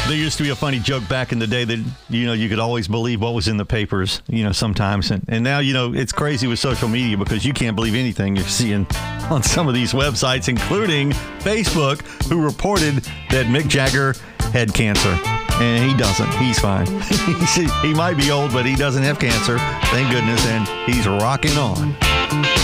There used to be a funny joke back in the day that, you could always believe what was in the papers, sometimes. And now, it's crazy with social media because you can't believe anything you're seeing on some of these websites, including Facebook, who reported that Mick Jagger had cancer. And he doesn't. He's fine. He might be old, but he doesn't have cancer. Thank goodness. And he's rocking on.